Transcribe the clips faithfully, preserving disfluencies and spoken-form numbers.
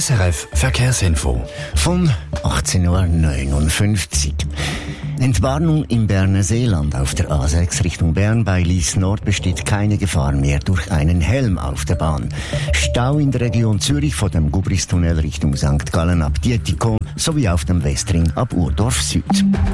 S R F Verkehrsinfo. Von achtzehn Uhr neunundfünfzig. Entwarnung im Berner Seeland auf der A sechs Richtung Bern bei Lies Nord besteht keine Gefahr mehr durch einen Helm auf der Bahn. Stau in der Region Zürich vor dem Gubristunnel Richtung Sankt Gallen ab Dietikon sowie auf dem Westring ab Urdorf Süd.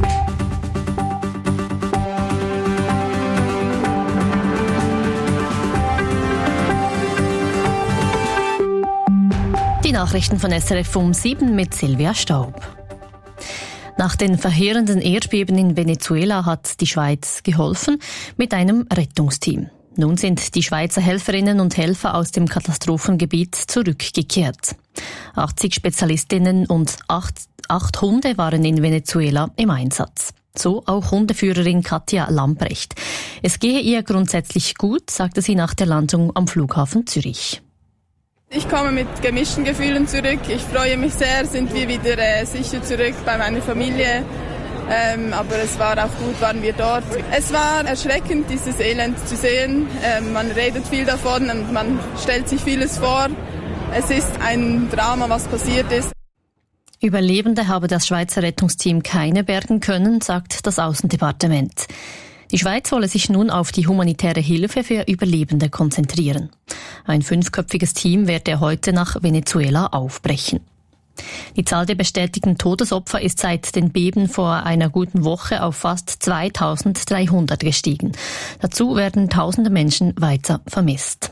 Die Nachrichten von S R F um sieben mit Silvia Staub. Nach den verheerenden Erdbeben in Venezuela hat die Schweiz geholfen mit einem Rettungsteam. Nun sind die Schweizer Helferinnen und Helfer aus dem Katastrophengebiet zurückgekehrt. achtzig Spezialistinnen und acht, acht Hunde waren in Venezuela im Einsatz. So auch Hundeführerin Katja Lamprecht. Es gehe ihr grundsätzlich gut, sagte sie nach der Landung am Flughafen Zürich. Ich komme mit gemischten Gefühlen zurück. Ich freue mich sehr, sind wir wieder äh, sicher zurück bei meiner Familie. Ähm, aber es war auch gut, waren wir dort. Es war erschreckend, dieses Elend zu sehen. Ähm, man redet viel davon und man stellt sich vieles vor. Es ist ein Drama, was passiert ist. Überlebende habe das Schweizer Rettungsteam keine bergen können, sagt das Aussendepartement. Die Schweiz wolle sich nun auf die humanitäre Hilfe für Überlebende konzentrieren. Ein fünfköpfiges Team werde heute nach Venezuela aufbrechen. Die Zahl der bestätigten Todesopfer ist seit den Beben vor einer guten Woche auf fast zweitausenddreihundert gestiegen. Dazu werden tausende Menschen weiter vermisst.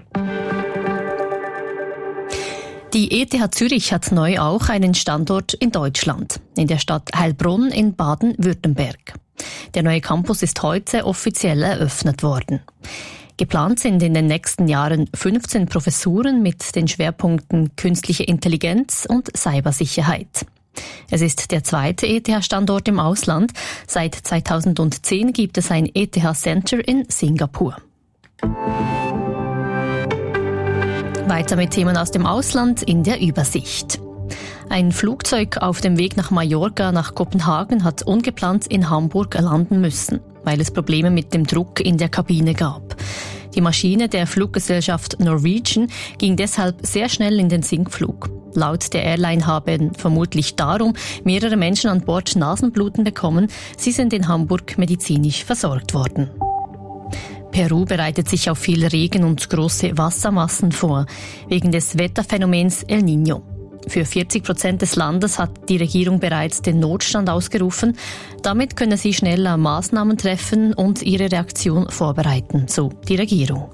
Die E T H Zürich hat neu auch einen Standort in Deutschland, in der Stadt Heilbronn in Baden-Württemberg. Der neue Campus ist heute offiziell eröffnet worden. Geplant sind in den nächsten Jahren fünfzehn Professuren mit den Schwerpunkten künstliche Intelligenz und Cybersicherheit. Es ist der zweite E T H-Standort im Ausland. Seit zweitausendzehn gibt es ein E T H-Center in Singapur. Weiter mit Themen aus dem Ausland in der Übersicht. Ein Flugzeug auf dem Weg nach Mallorca nach Kopenhagen hat ungeplant in Hamburg landen müssen, weil es Probleme mit dem Druck in der Kabine gab. Die Maschine der Fluggesellschaft Norwegian ging deshalb sehr schnell in den Sinkflug. Laut der Airline haben vermutlich darum mehrere Menschen an Bord Nasenbluten bekommen. Sie sind in Hamburg medizinisch versorgt worden. Peru bereitet sich auf viel Regen und große Wassermassen vor, wegen des Wetterphänomens El Niño. Für vierzig Prozent des Landes hat die Regierung bereits den Notstand ausgerufen. Damit können sie schneller Maßnahmen treffen und ihre Reaktion vorbereiten, so die Regierung.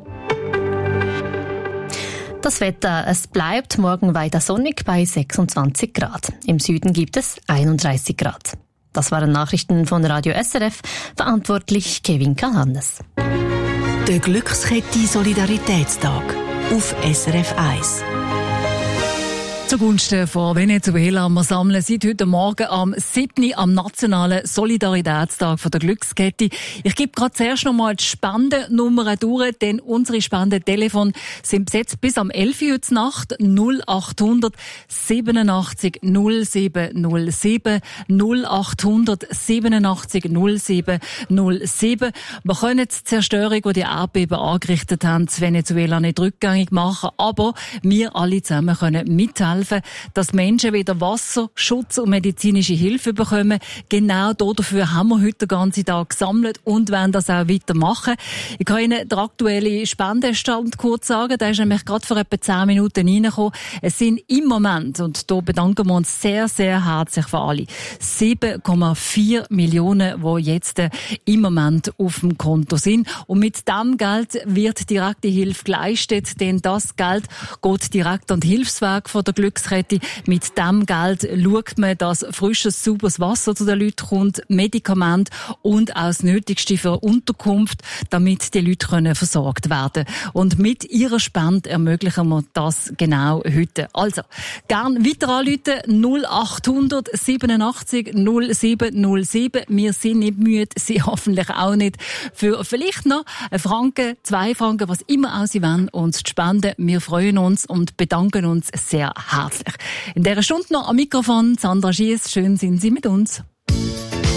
Das Wetter, es bleibt morgen weiter sonnig bei sechsundzwanzig Grad. Im Süden gibt es einunddreißig Grad. Das waren Nachrichten von Radio S R F, verantwortlich Kevin Kalhannes. Der Glückskette Solidaritätstag auf S R F eins. Zugunsten von Venezuela. Wir sammeln seit heute Morgen am siebten am nationalen Solidaritätstag von der Glückskette. Ich gebe gerade zuerst noch mal die Spendennummer durch, denn unsere Spendentelefone sind besetzt bis am elf Uhr heute Nacht. null acht hundert siebenundachtzig null sieben null sieben null acht hundert siebenundachtzig null sieben null sieben. Wir können die Zerstörung, die die Erdbeben angerichtet haben, zu Venezuela nicht rückgängig machen, aber wir alle zusammen können mithelfen, dass Menschen wieder Wasser, Schutz und medizinische Hilfe bekommen. Genau dafür haben wir heute den ganzen Tag gesammelt und wollen das auch weitermachen. Ich kann Ihnen den aktuellen Spendenstand kurz sagen. Der ist nämlich gerade vor etwa zehn Minuten reingekommen. Es sind im Moment, und da bedanken wir uns sehr, sehr herzlich für alle, sieben Komma vier Millionen, die jetzt im Moment auf dem Konto sind. Und mit diesem Geld wird direkte Hilfe geleistet, denn das Geld geht direkt an die Hilfswerke von der Glückskette. Mit diesem Geld schaut man, dass frisches, sauberes Wasser zu den Leuten kommt, Medikamente und auch das Nötigste für Unterkunft, damit die Leute können versorgt werden. Und mit ihrer Spende ermöglichen wir das genau heute. Also, gern weiter anrufen, null acht hundert siebenundachtzig null sieben null sieben. Wir sind nicht müde, Sie hoffentlich auch nicht. Für vielleicht noch einen Franken, zwei Franken, was immer auch Sie wollen, uns zu spenden. Wir freuen uns und bedanken uns sehr herzlich. In dieser Stunde noch am Mikrofon Sandra Schiess. Schön sind Sie mit uns.